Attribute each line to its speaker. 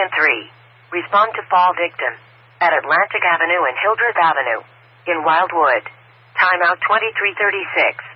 Speaker 1: Second 3. Respond to fall victim at Atlantic Avenue and Hildreth Avenue in Wildwood. Timeout 2336.